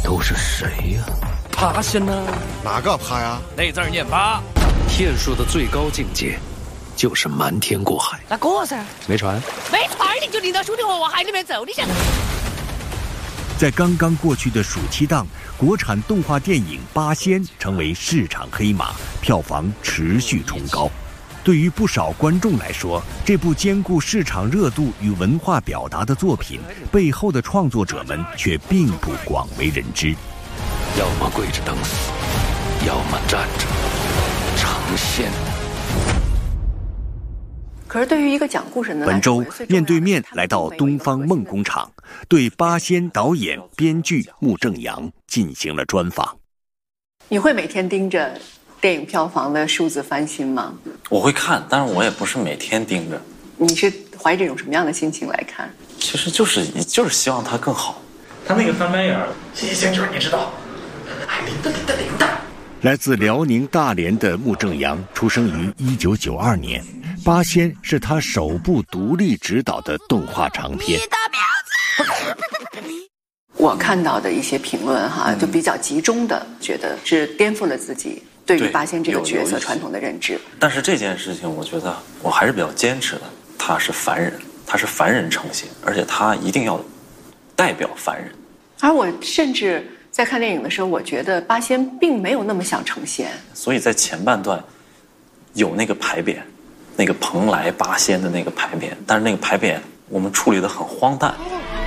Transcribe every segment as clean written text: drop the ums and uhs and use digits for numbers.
都是谁呀？ 八仙呢？ 哪个八呀？ 那字念八。 骗术的最高境界，就是瞒天过海。 那过噻？ 没船？ 没船你就领着兄弟伙往海里面走，你想？ 在刚刚过去的暑期档，国产动画电影《八仙》成为市场黑马，票房持续冲高。对于不少观众来说，这部兼顾市场热度与文化表达的作品，背后的创作者们却并不广为人知。 要么跪着等死，要么站着成仙。 可是对于一个讲故事的， 本周面对面来到东方梦工厂，对八仙导演、编剧穆正阳进行了专访。 你会每天盯着电影票房的数字翻新吗？ 我会看，但是我也不是每天盯着。 你是怀着一种什么样的心情来看？ 其实就是希望它更好。 他那个翻白眼儿，一听就是你知道，灵的。 来自辽宁大连的穆正阳出生于1992年，《八仙》是他首部独立执导的动画长片。 我看到的一些评论就比较集中的觉得是颠覆了自己对于八仙这个角色传统的认知。 但是这件事情，我觉得我还是比较坚持的。他是凡人，他是凡人成仙，而且他一定要代表凡人。 而我甚至在看电影的时候，我觉得八仙并没有那么想成仙。 所以在前半段有那个牌匾，那个蓬莱八仙的那个牌匾，但是那个牌匾我们处理得很荒诞。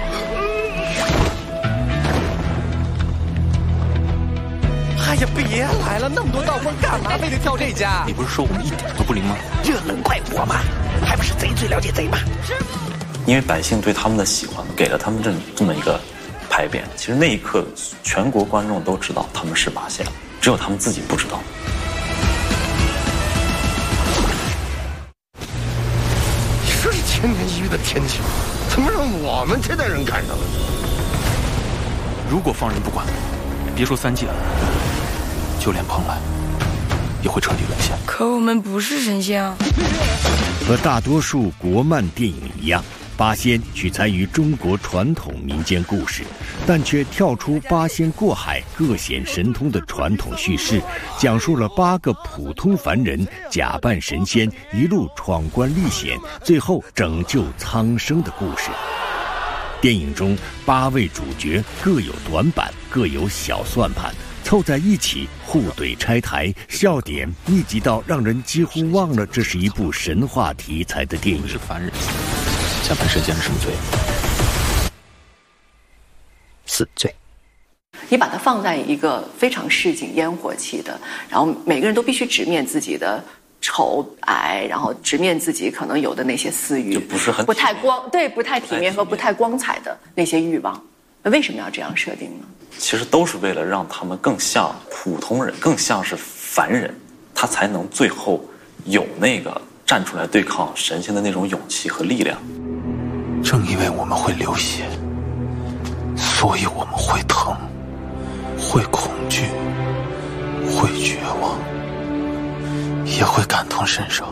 哎呀，别来了，那么多道观干嘛非得挑这家？ 你不是说我们一点都不灵吗？ 这能怪我吗？还不是贼最了解贼嘛！ 因为百姓对他们的喜欢，给了他们这么一个牌匾。其实那一刻，全国观众都知道他们是八仙，只有他们自己不知道。 你说是千年一遇的天气，怎么让我们这代人赶上了？ 如果放任不管，别说三界了，就连蓬莱也会彻底沦陷。 可我们不是神仙啊！ 和大多数国漫电影一样，八仙取材于中国传统民间故事，但却跳出八仙过海、各显神通的传统叙事，讲述了8个普通凡人假扮神仙，一路闯关历险，最后拯救苍生的故事。电影中8位主角各有短板，各有小算盘，凑在一起互怼拆台，笑点密集到让人几乎忘了这是一部神话题材的电影。 是凡人，假扮神仙是什么罪？死罪。 你把它放在一个非常市井烟火气的，然后每个人都必须直面自己的丑矮，然后直面自己可能有的那些私欲， 就不是很不太体面和不太光彩的那些欲望。那为什么要这样设定呢？ 其实都是为了让他们更像普通人，更像是凡人，他才能最后有那个站出来对抗神仙的那种勇气和力量。 正因为我们会流血，所以我们会疼，会恐惧，会绝望，也会感同身受。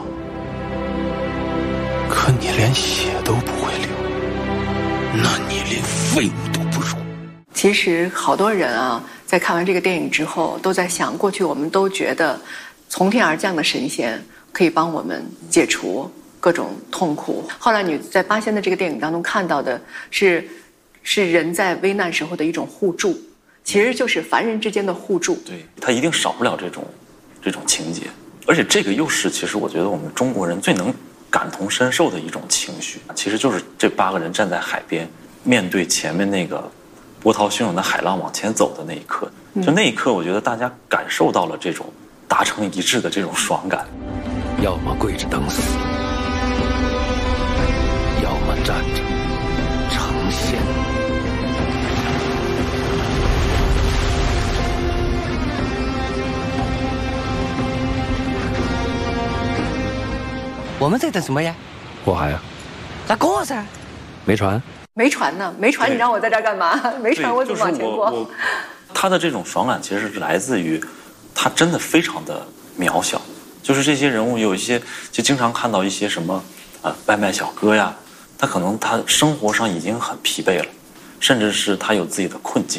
可你连血都不会流，那你连废物都不如。 其实好多人在看完这个电影之后都在想，过去我们都觉得从天而降的神仙可以帮我们解除各种痛苦，后来你在八仙的这个电影当中看到的是人在危难时候的一种互助，其实就是凡人之间的互助。 对，他一定少不了这种情节，而且这个又是其实我觉得我们中国人最能感同身受的一种情绪，其实就是这8个人站在海边，面对前面那个波涛汹涌的海浪往前走的那一刻，就那一刻我觉得大家感受到了这种达成一致的这种爽感。 要么跪着等死，要么站着成仙。 我们在等什么呀？ 过海啊？ 那过噻？ 没船？ 没船呢？没船，你让我在这儿干嘛？没船我怎么往前过？ 他的这种爽感其实是来自于他真的非常的渺小，就是这些人物有一些就经常看到一些什么外卖小哥呀，他可能他生活上已经很疲惫了，甚至是他有自己的困境。